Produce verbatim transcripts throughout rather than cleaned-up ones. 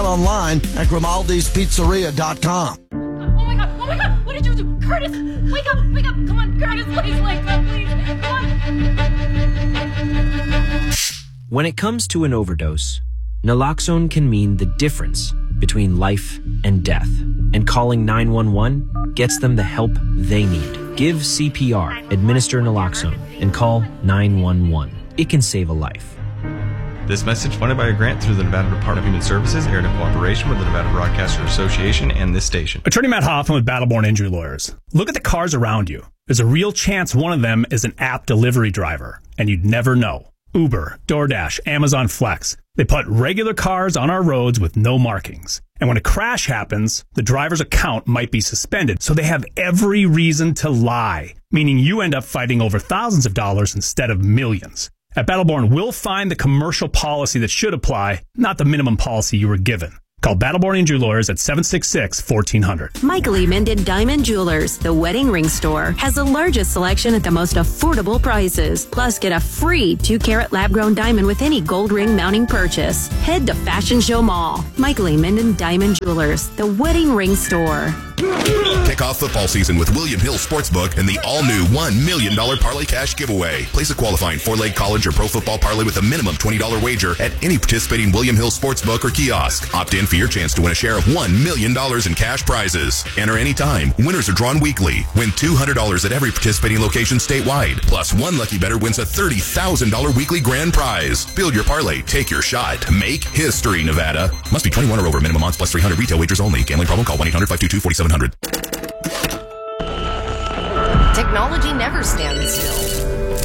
online at grimaldi's pizzeria dot com. Oh my God, oh my God, what did you do? Curtis, wake up, wake up, come on, Curtis, please wake up, please, come on. When it comes to an overdose, naloxone can mean the difference between life and death, and calling nine one one gets them the help they need. Give C P R, administer naloxone, and call nine one one. It can save a life. This message funded by a grant through the Nevada Department of Human Services, aired in cooperation with the Nevada Broadcasters Association and this station. Attorney Matt Hoffman with Battleborn Injury Lawyers. Look at the cars around you. There's a real chance one of them is an app delivery driver, and you'd never know. Uber, DoorDash, Amazon Flex. They put regular cars on our roads with no markings. And when a crash happens, the driver's account might be suspended, so they have every reason to lie, meaning you end up fighting over thousands of dollars instead of millions. At Battleborn, we'll find the commercial policy that should apply, not the minimum policy you were given. Call Battleborn Injury Lawyers at seven six six, one four zero zero. Michael E. Minden Diamond Jewelers, the wedding ring store, has the largest selection at the most affordable prices. Plus, get a free two carat lab-grown diamond with any gold ring mounting purchase. Head to Fashion Show Mall. Michael E. Minden Diamond Jewelers, the wedding ring store. Kick off football season with William Hill Sportsbook and the all-new one million dollars Parlay Cash giveaway. Place a qualifying four-leg college or pro football parlay with a minimum twenty dollars wager at any participating William Hill Sportsbook or kiosk. Opt in for your chance to win a share of one million dollars in cash prizes. Enter anytime. Winners are drawn weekly. Win two hundred dollars at every participating location statewide. Plus, one lucky bettor wins a thirty thousand dollars weekly grand prize. Build your parlay. Take your shot. Make history, Nevada. Must be twenty-one or over. Minimum odds plus three hundred. Retail wagers only. Gambling problem? Call one eight hundred, five two two, four seven zero zero. Technology never stands still.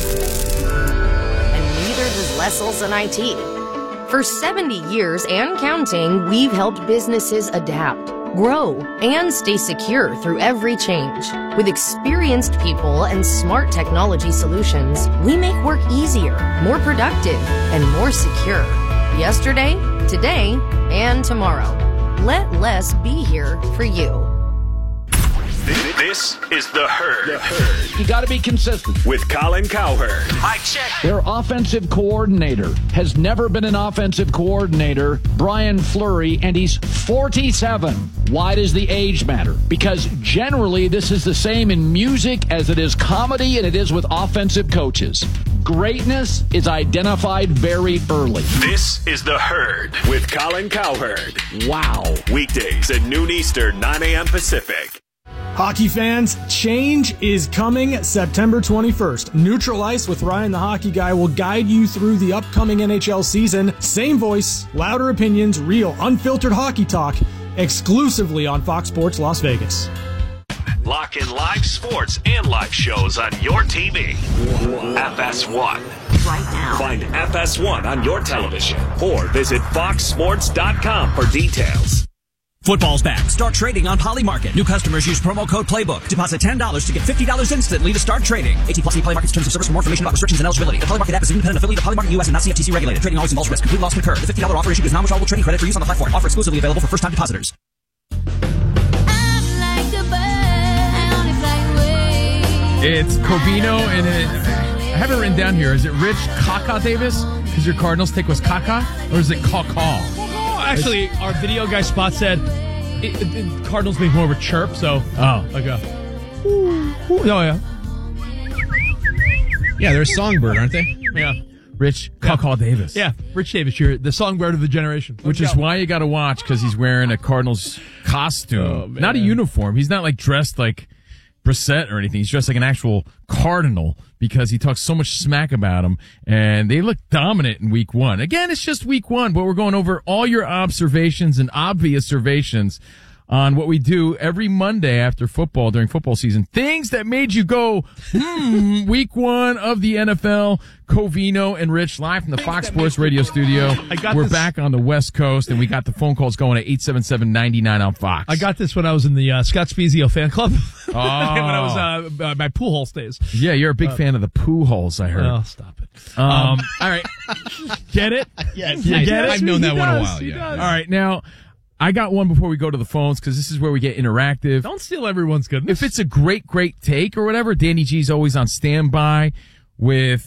And neither does Lessel's and I T. For seventy years and counting, we've helped businesses adapt, grow, and stay secure through every change. With experienced people and smart technology solutions, we make work easier, more productive, and more secure. Yesterday, today, and tomorrow. Let Les be here for you. This is The Herd. The Herd. You got to be consistent. With Colin Cowherd. I check. Their offensive coordinator has never been an offensive coordinator, Brian Fleury, and he's forty-seven. Why does the age matter? Because generally this is the same in music as it is comedy and it is with offensive coaches. Greatness is identified very early. This is The Herd with Colin Cowherd. Wow. Weekdays at noon Eastern, nine a.m. Pacific. Hockey fans, change is coming September twenty-first. Neutral Ice with Ryan the Hockey Guy will guide you through the upcoming N H L season. Same voice, louder opinions, real, unfiltered hockey talk, exclusively on Fox Sports Las Vegas. Lock in live sports and live shows on your T V. F S one. Right now. Find F S one on your television or visit fox sports dot com for details. Football's back. Start trading on Polymarket. New customers use promo code Playbook. Deposit ten dollars to get fifty dollars instantly to start trading. eighteen plus Polymarket's terms of service. For more information about restrictions and eligibility. The Polymarket app is an independent affiliate of Polymarket U S and not C F T C regulated. Trading always involves risk. Complete loss concur. The fifty dollars offer issued is non-withdrawable trading credit for use on the platform. Offer exclusively available for first-time depositors. It's Covino, and it, I have it written down here. Is it Rich Kaka Davis? Because your Cardinals take was Kaka? Or is it Caw-Caw? Actually, our video guy spot said it, it, it, Cardinals make more of a chirp, so oh, like a ooh, ooh, oh yeah, yeah, they're a songbird, aren't they? Yeah, Rich Caw-Caw yeah. Davis. Yeah, Rich Davis, you're the songbird of the generation. Which is why you got to watch, because he's wearing a Cardinals costume, oh, not a uniform. He's not like dressed like Brissett or anything. He's dressed like an actual Cardinal because he talks so much smack about him, and they look dominant in week one. Again, it's just week one, but we're going over all your observations and obvious observations on what we do every Monday after football during football season. Things that made you go, hmm, week one of the N F L. Covino and Rich live from the Fox Sports Radio studio. I got We're this. back on the West Coast, and we got the phone calls going at eight seven seven, nine nine on Fox. I got this when I was in the uh, Scott Spezio fan club. Oh. when I was uh, uh, my pool hall days. Yeah, you're a big uh, fan of the poo holes, I heard. Oh, stop it. Um, Um, all right. Get it? Yes. You I, get it? I've known that He one does, a while, he yeah. does. All right, now, I got one before we go to the phones, because this is where we get interactive. Don't steal everyone's goodness. If it's a great, great take or whatever, Danny G's always on standby with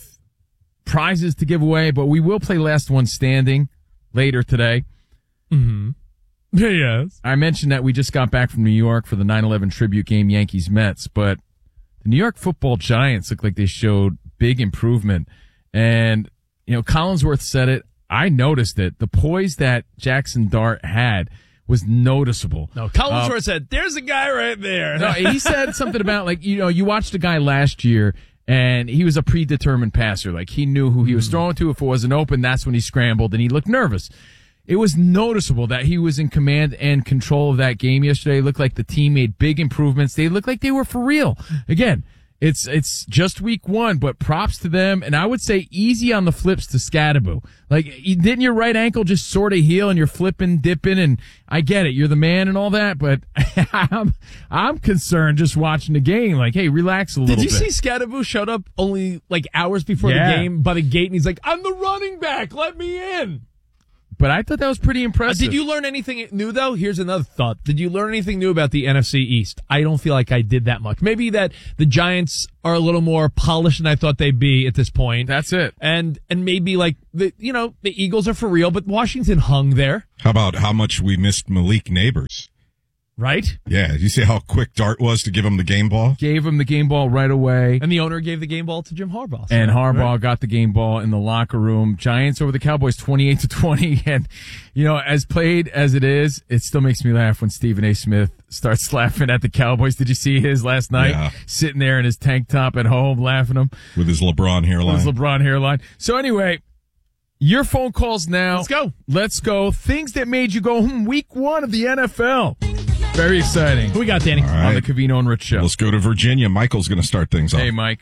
prizes to give away, but we will play Last One Standing later today. Mm-hmm. Yes. I mentioned that we just got back from New York for the nine eleven tribute game, Yankees-Mets, but the New York football Giants look like they showed big improvement. And, you know, Collinsworth said it. I noticed it. The poise that Jackson Dart had was noticeable. No, Collinsworth Uh, said, there's a guy right there. No, he said something about, like, you know, you watched a guy last year, and he was a predetermined passer. Like, he knew who he was throwing to. If it wasn't open, that's when he scrambled, and he looked nervous. It was noticeable that he was in command and control of that game yesterday. It looked like the team made big improvements. They looked like they were for real. Again, it's it's just week one, but props to them. And I would say easy on the flips to Scadaboo. Like, didn't your right ankle just sort of heal and you're flipping, dipping? And I get it. You're the man and all that, but I'm, I'm concerned just watching the game. Like, hey, relax a little Did you bit. see Scadaboo showed up only like hours before Yeah. the game by the gate, and he's like, I'm the running back. Let me in. But I thought that was pretty Uh, impressive. did you learn anything new, though? Here's another thought. Did you learn anything new about the N F C East? I don't feel like I did that much. Maybe that the Giants are a little more polished than I thought they'd be at this point. That's it. And and maybe, like, the you know, the Eagles are for real, but Washington hung there. How about how much we missed Malik Neighbors? Right? Yeah, did you see how quick Dart was to give him the game ball? Gave him the game ball right away. And the owner gave the game ball to Jim Harbaugh. So, And Harbaugh right? got the game ball in the locker room. Giants over the Cowboys twenty-eight to twenty. And, you know, as played as it is, it still makes me laugh when Stephen A. Smith starts laughing at the Cowboys. Did you see his last night? Yeah. Sitting there in his tank top at home laughing at him. With his LeBron hairline. With his LeBron hairline. So anyway, your phone calls now. Let's go. Let's go. Things that made you go, hmm, week one of the N F L. Very exciting. Who we got, Danny? All right. On the Covino and Rich Show. Let's go to Virginia. Michael's going to start things off. Hey, Mike.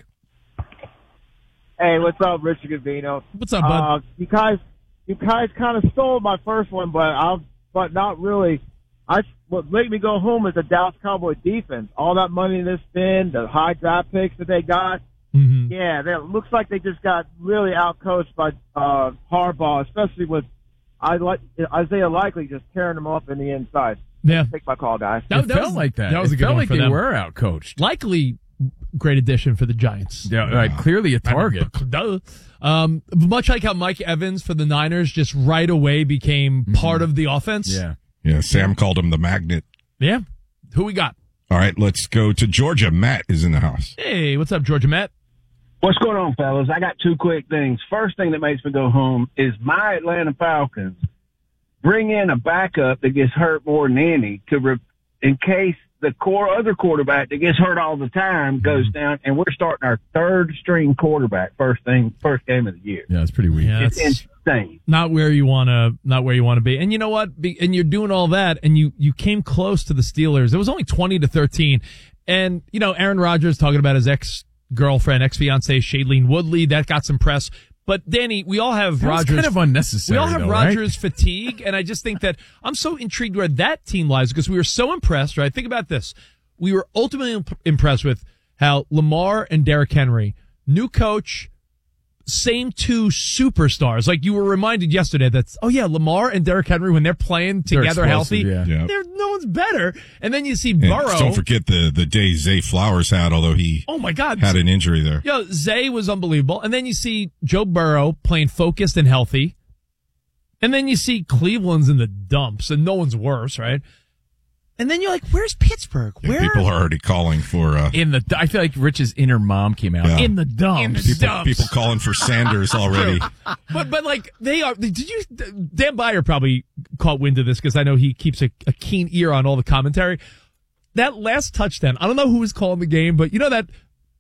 Hey, what's up, Richard Gavino? What's up, bud? Uh, you guys, you guys kind of stole my first one, but I'll, but not really. I what made me go home is the Dallas Cowboy defense. All that money they spend, the high draft picks that they got. Mm-hmm. Yeah, they, it looks like they just got really outcoached by uh, Harbaugh, especially with I like Isaiah Likely just tearing them up in the inside. Yeah. Take my call, guys. It felt like that. That was it a good felt one like for they them. were outcoached. Likely great addition for the Giants. Yeah, right. Clearly a target. Duh. Um, much like how Mike Evans for the Niners just right away became Mm-hmm. part of the offense. Yeah. Yeah, Sam called him the magnet. Yeah. Who we got? All right, let's go to Georgia. Matt is in the house. Hey, what's up, Georgia Matt? What's going on, fellas? I got two quick things. First thing that makes me go home is my Atlanta Falcons bring in a backup that gets hurt more than any to re- in case the core other quarterback that gets hurt all the time goes down, and we're starting our third string quarterback first thing first game of the year. Yeah, it's pretty weak. Yeah, It's that's insane. not where you want to, not where you want to be. And you know what? Be, and you're doing all that, and you you came close to the Steelers. It was only twenty to thirteen, and you know Aaron Rodgers talking about his ex girlfriend, ex fiancee Shailene Woodley, that got some press. But Danny, we all have That was Rodgers. kind of unnecessary, We all have though, right? Rodgers fatigue, and I just think that I'm so intrigued where that team lies because we were so impressed. Right? Think about this: we were ultimately imp- impressed with how Lamar and Derrick Henry, new coach, same two superstars. Like you were reminded yesterday that, oh yeah, Lamar and Derrick Henry, when they're playing They're together healthy, explosive, yeah. Yeah. they're, no one's better. And then you see And Burrow. don't forget the, the day Zay Flowers had, although he Oh my God. had an injury there. Yo, Zay was unbelievable. And then you see Joe Burrow playing focused and healthy. And then you see Cleveland's in the dumps and no one's worse, right? And then you're like, where's Pittsburgh? Yeah, Where people are already calling for uh, In the, I feel like Rich's inner mom came out. Yeah. in the dumps? people, people calling for Sanders already. But but like they are. Did you? Dan Beyer probably caught wind of this because I know he keeps a, a keen ear on all the commentary. That last touchdown, I don't know who was calling the game, but you know that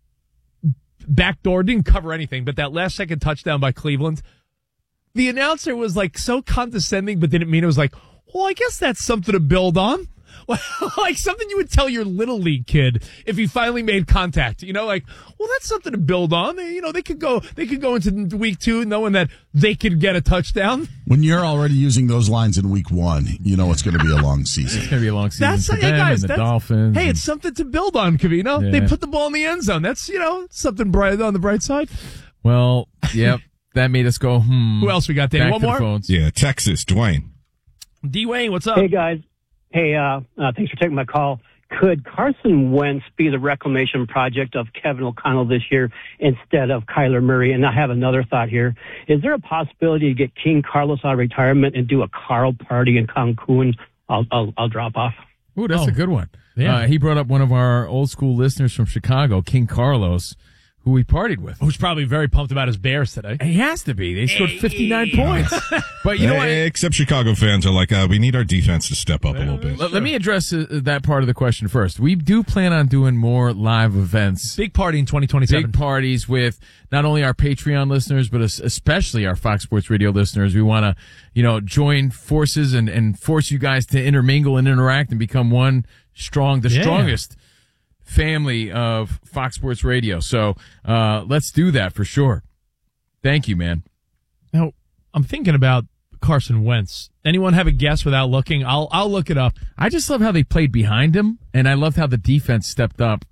backdoor didn't cover anything. But that last second touchdown by Cleveland, the announcer was like so condescending, but didn't mean it. Was like, well, I guess that's something to build on. Like something you would tell your little league kid if he finally made contact, you know, like, well, that's something to build on. They, you know, they could go, they could go into week two knowing that they could get a touchdown. When you're already using those lines in week one, you know it's going to be a long season. It's going to be a long season That's for hey them guys, and the that's, Dolphins. hey, it's something to build on, Covino. Yeah. They put the ball in the end zone. That's, you know, something bright on the bright side. Well, yep. That made us go, hmm. Who else we got, Danny? Back One to the more? phones. Yeah, Texas, Dwayne. D. Wayne, what's up? Hey, guys. Hey, uh, uh, thanks for taking my call. Could Carson Wentz be the reclamation project of Kevin O'Connell this year instead of Kyler Murray? And I have another thought here. Is there a possibility to get King Carlos out of retirement and do a Carl party in Cancun I'll I'll, I'll drop off. Ooh, that's Oh. a good one. Yeah. Uh, he brought up one of our old school listeners from Chicago, King Carlos, who we partied with. Who's probably very pumped about his Bears today. He has to be. They scored fifty-nine points. But you know what? Except Chicago fans are like, uh, we need our defense to step up a little bit. Let, let me address uh, that part of the question first. We do plan on doing more live events. Big party in twenty twenty-seven. Big parties with not only our Patreon listeners, but es- especially our Fox Sports Radio listeners. We want to, you know, join forces and, and force you guys to intermingle and interact and become one strong, the Yeah. strongest family of Fox Sports Radio. So uh, let's do that for sure. Thank you, man. Now, I'm thinking about Carson Wentz. Anyone have a guess without looking? I'll I'll look it up. I just love how they played behind him, and I loved how the defense stepped up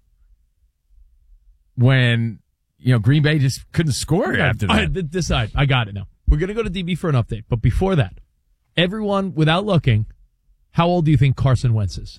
when, you know, Green Bay just couldn't score after that. I, th- this side, I got it now. We're going to go to D B for an update. But before that, everyone, without looking, how old do you think Carson Wentz is?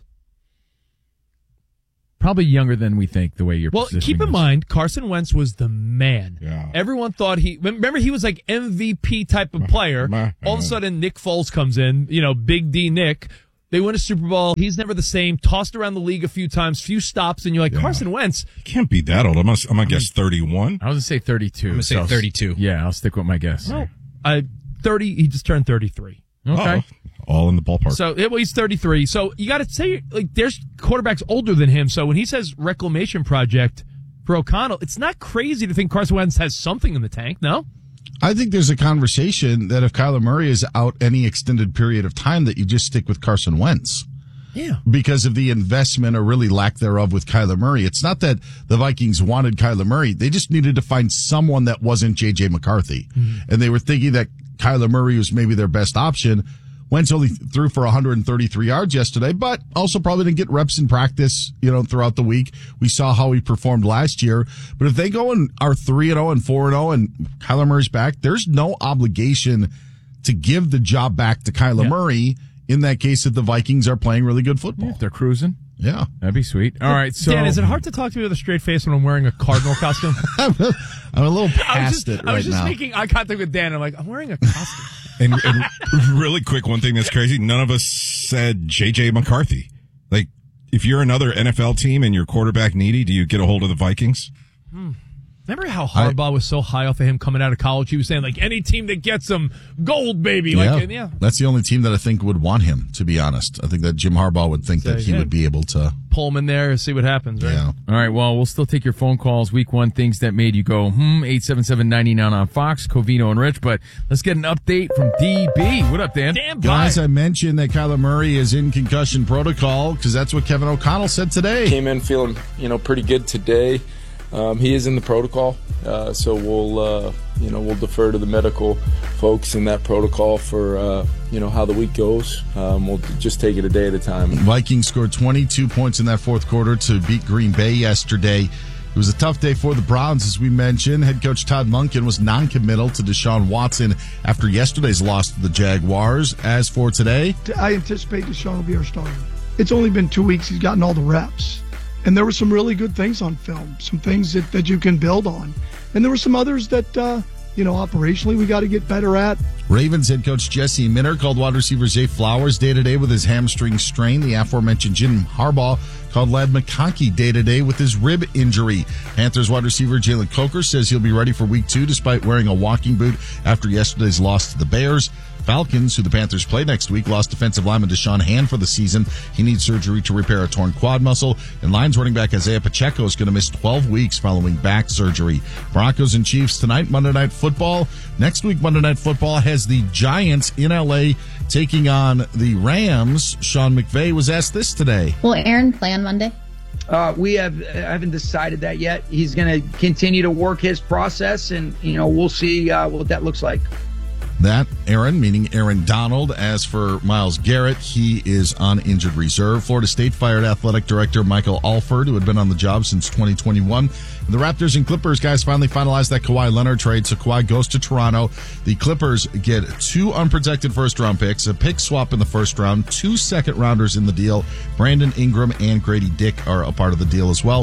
Probably younger than we think, the way you're Well, positioning keep in this. mind, Carson Wentz was the man. Yeah. Everyone thought he, remember he was like M V P type of player. All of a sudden, Nick Foles comes in, you know, Big D Nick. They win a Super Bowl. He's never the same. Tossed around the league a few times, few stops, and you're like, Yeah. Carson Wentz. He can't be that old. I'm gonna, I'm gonna guess thirty-one. I was going to say thirty-two. I'm gonna say so- thirty-two. Yeah, I'll stick with my guess. No, uh, thirty, he just turned thirty-three. Okay. Oh, all in the ballpark. So yeah, well, he's thirty-three. So you got to say, like, there's quarterbacks older than him. So when he says reclamation project for O'Connell, it's not crazy to think Carson Wentz has something in the tank. No, I think there's a conversation that if Kyler Murray is out any extended period of time, that you just stick with Carson Wentz. Yeah. Because of the investment or really lack thereof with Kyler Murray. It's not that the Vikings wanted Kyler Murray. They just needed to find someone that wasn't J J McCarthy. Mm-hmm. And they were thinking that Kyler Murray was maybe their best option. Wentz only threw for one hundred thirty-three yards yesterday, but also probably didn't get reps in practice, you know, throughout the week. We saw how he performed last year. But if they go and are three and oh and four and oh and Kyler Murray's back, there's no obligation to give the job back to Kyler Yeah. Murray in that case if the Vikings are playing really good football. If they're cruising. Yeah. That'd be sweet. All right, so Dan, is it hard to talk to me with a straight face when I'm wearing a Cardinal costume? I'm a little I was past just, it right I was just now. making eye contact with Dan. I'm like, I'm wearing a costume. And, and really quick, one thing that's crazy, none of us said J J McCarthy. Like, if you're another N F L team and you're quarterback needy, do you get a hold of the Vikings? Hmm. Remember how Harbaugh was so high off of him coming out of college? He was saying, like, any team that gets him, gold, baby. Like, yeah. and yeah. That's the only team that I think would want him, to be honest. I think that Jim Harbaugh would think So, that he yeah. would be able to. Pull him in there and see what happens, right? Yeah. All right, well, we'll still take your phone calls. Week one, things that made you go, hmm, eight seven seven, nine nine on Fox, Covino and Rich. But let's get an update from D B. What up, Dan? Damn, Guys, I mentioned that Kyler Murray is in concussion protocol because that's what Kevin O'Connell said today. Came in feeling, you know, pretty good today. Um, he is in the protocol, uh, so we'll, uh, you know, we'll defer to the medical folks in that protocol for, uh, you know, how the week goes. Um, we'll just take it a day at a time. Vikings scored twenty-two points in that fourth quarter to beat Green Bay yesterday. It was a tough day for the Browns, as we mentioned. Head coach Todd Monken was non-committal to Deshaun Watson after yesterday's loss to the Jaguars. As for today, I anticipate Deshaun will be our starter. It's only been two weeks. He's gotten all the reps. And there were some really good things on film, some things that, that you can build on. And there were some others that, uh, you know, operationally we got to get better at. Ravens head coach Jesse Minter called wide receiver Zay Flowers day-to-day with his hamstring strain. The aforementioned Jim Harbaugh called Ladd McConkey day-to-day with his rib injury. Panthers wide receiver Jalen Coker says he'll be ready for week two despite wearing a walking boot after yesterday's loss to the Bears. Falcons, who the Panthers play next week, lost defensive lineman Deshaun Hand for the season. He needs surgery to repair a torn quad muscle. And Lions running back Isaiah Pacheco is going to miss twelve weeks following back surgery. Broncos and Chiefs tonight, Monday Night Football. Next week, Monday Night Football has the Giants in L A taking on the Rams. Sean McVay was asked this today. Will Aaron play on Monday? Uh, we have I haven't decided that yet. He's going to continue to work his process, and you know we'll see uh, what that looks like. That, Aaron, meaning Aaron Donald. As for Myles Garrett, he is on injured reserve. Florida State fired athletic director Michael Alford, who had been on the job since twenty twenty-one. And the Raptors and Clippers, guys, finally finalized that Kawhi Leonard trade, so Kawhi goes to Toronto. The Clippers get two unprotected first-round picks, a pick swap in the first round, two second-rounders in the deal. Brandon Ingram and Grady Dick are a part of the deal as well.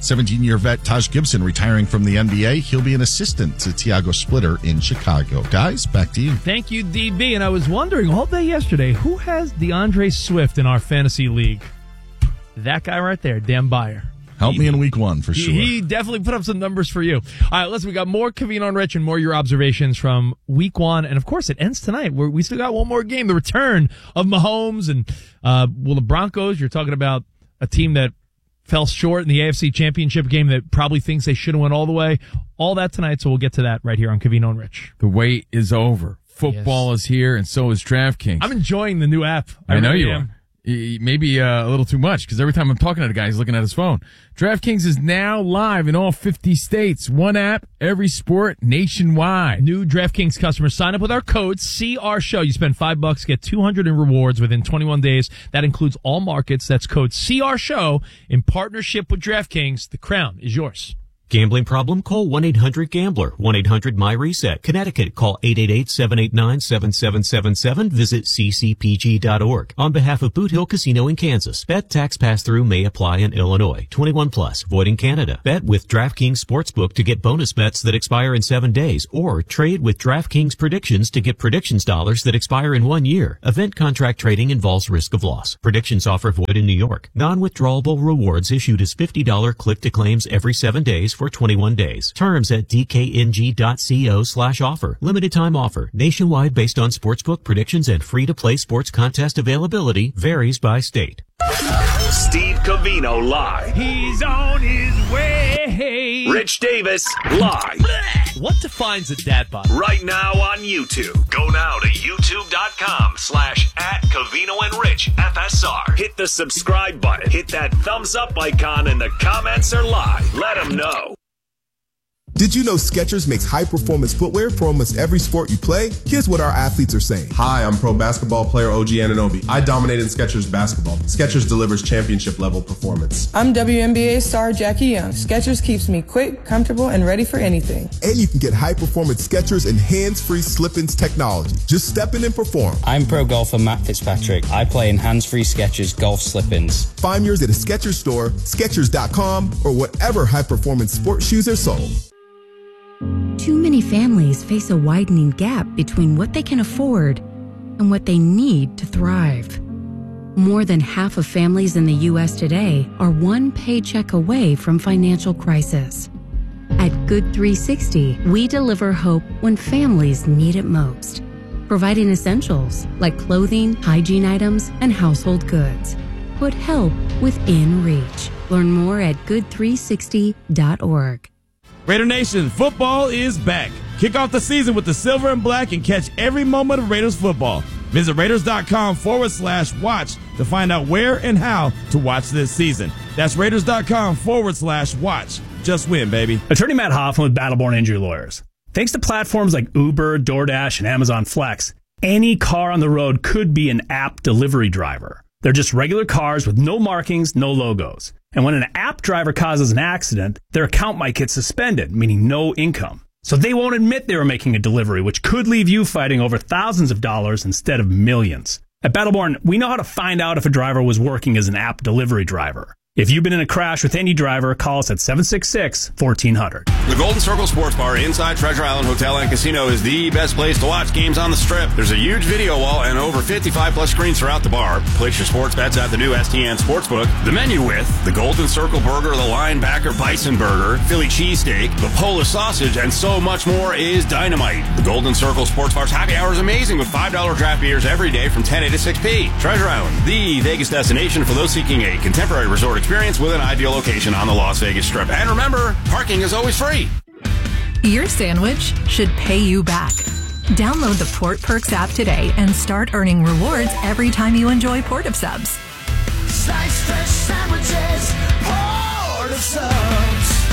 seventeen-year vet Taj Gibson retiring from the N B A. He'll be an assistant to Tiago Splitter in Chicago. Guys, back to you. Thank you, D B. And I was wondering all day yesterday, who has DeAndre Swift in our fantasy league? That guy right there, Dan Byer. Help he, me in week one for he, sure. He definitely put up some numbers for you. All right, listen, we got more Covino and Rich and more your observations from week one. And, of course, it ends tonight. We're, we still got one more game, the return of Mahomes. And, uh, well, the Broncos, you're talking about a team that fell short in the A F C Championship game that probably thinks they should have went all the way. All that tonight, so we'll get to that right here on Covino and Rich. The wait is over. Football yes. is here, and so is DraftKings. I'm enjoying the new app. I, I know really you am. are. Maybe uh, a little too much, because every time I'm talking to the guy, he's looking at his phone. DraftKings is now live in all fifty states. One app, every sport, nationwide. New DraftKings customers sign up with our code C R Show. You spend five bucks, get two hundred in rewards within twenty-one days. That includes all markets. That's code C R Show in partnership with DraftKings. The crown is yours. Gambling problem? Call one eight hundred gambler. one eight hundred my reset. Connecticut, call eight eight eight, seven eight nine, seven seven seven seven. Visit c c p g dot org. On behalf of Boot Hill Casino in Kansas, bet tax pass-through may apply in Illinois. twenty-one plus, void in Canada. Bet with DraftKings Sportsbook to get bonus bets that expire in seven days, or trade with DraftKings Predictions to get predictions dollars that expire in one year. Event contract trading involves risk of loss. Predictions offer void in New York. Non-withdrawable rewards issued as fifty dollars click-to-claims every seven days for twenty-one days. Terms at d k n g dot co slash offer. Limited time offer. Nationwide based on sportsbook predictions and free-to-play sports contest availability. Varies by state. Steve Covino live. He's on his way. Rich Davis live. What defines a dad bod? Right now on YouTube. Go now to youtube.com slash at Covino and Rich F S R. Hit the subscribe button. Hit that thumbs up icon and the comments are live. Let them know. Did you know Skechers makes high-performance footwear for almost every sport you play? Here's what our athletes are saying. Hi, I'm pro basketball player O G Anunoby. I dominate in Skechers basketball. Skechers delivers championship-level performance. I'm W N B A star Jackie Young. Skechers keeps me quick, comfortable, and ready for anything. And you can get high-performance Skechers and hands-free slip-ins technology. Just step in and perform. I'm pro golfer Matt Fitzpatrick. I play in hands-free Skechers golf slip-ins. Find yours at a Skechers store, Skechers dot com, or whatever high-performance sports shoes are sold. Too many families face a widening gap between what they can afford and what they need to thrive. More than half of families in the U S today are one paycheck away from financial crisis. At Good three sixty, we deliver hope when families need it most, providing essentials like clothing, hygiene items, and household goods. Put help within reach. Learn more at good three sixty dot org. Raider Nation, football is back. Kick off the season with the silver and black and catch every moment of Raiders football. Visit Raiders.com forward slash watch to find out where and how to watch this season. That's Raiders.com forward slash watch. Just win, baby. Attorney Matt Hoffman with Battleborn Injury Lawyers. Thanks to platforms like Uber, DoorDash, and Amazon Flex, any car on the road could be an app delivery driver. They're just regular cars with no markings, no logos. And when an app driver causes an accident, their account might get suspended, meaning no income. So they won't admit they were making a delivery, which could leave you fighting over thousands of dollars instead of millions. At Battleborn, we know how to find out if a driver was working as an app delivery driver. If you've been in a crash with any driver, call us at seven six six, one four zero zero. The Golden Circle Sports Bar inside Treasure Island Hotel and Casino is the best place to watch games on the Strip. There's a huge video wall and over fifty-five plus screens throughout the bar. Place your sports bets at the new S T N Sportsbook. The menu with the Golden Circle Burger, the Linebacker Bison Burger, Philly Cheesesteak, the Polish Sausage, and so much more is dynamite. The Golden Circle Sports Bar's happy hour is amazing with five dollar draft beers every day from ten a to six p. Treasure Island, the Vegas destination for those seeking a contemporary resort experience with an ideal location on the Las Vegas Strip. And remember, parking is always free. Your sandwich should pay you back. Download the Port Perks app today and start earning rewards every time you enjoy Port of Subs. Slice fresh sandwiches, Port of Subs.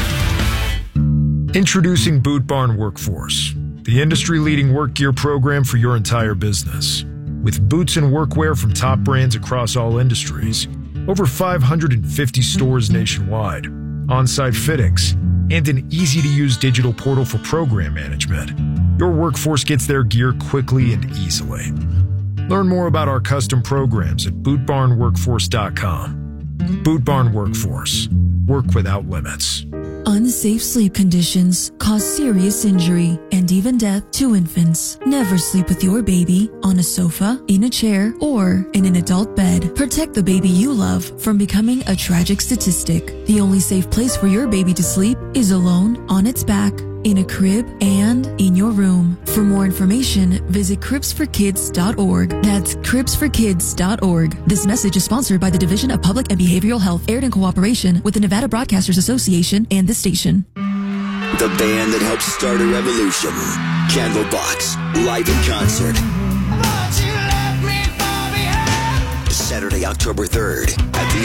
Introducing Boot Barn Workforce, the industry-leading work gear program for your entire business. With boots and workwear from top brands across all industries, over five hundred fifty stores nationwide, on-site fittings, and an easy-to-use digital portal for program management, your workforce gets their gear quickly and easily. Learn more about our custom programs at boot barn workforce dot com. Boot Barn Workforce, Work without limits. Unsafe sleep conditions cause serious injury and even death to infants. Never sleep with your baby on a sofa, in a chair, or in an adult bed. Protect the baby you love from becoming a tragic statistic. The only safe place for your baby to sleep is alone, on its back, in a crib, and in your room. For more information, visit cribs for kids dot org. That's cribs for kids dot org. This message is sponsored by the Division of Public and Behavioral Health, aired in cooperation with the Nevada Broadcasters Association and this station. The band that helped start a revolution. Candlebox, live in concert. Saturday, October third at the